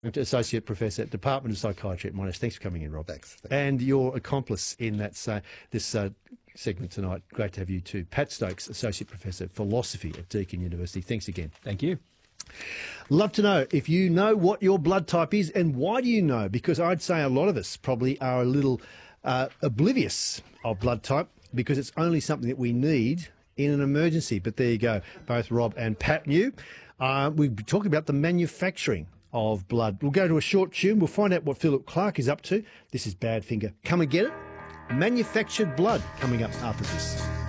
Associate Professor at Department of Psychiatry at Monash. Thanks for coming in, Rob. Thanks. And your accomplice in that this segment tonight. Great to have you too. Pat Stokes, Associate Professor of Philosophy at Deakin University. Thanks again. Thank you. Love to know if you know what your blood type is and why do you know? Because I'd say a lot of us probably are a little oblivious of blood type because it's only something that we need in an emergency. But there you go. Both Rob and Pat knew. We'll be talking about the manufacturing of blood. We'll go to a short tune. We'll find out what Philip Clark is up to. This is Badfinger. Come and get it. Manufactured blood coming up after this.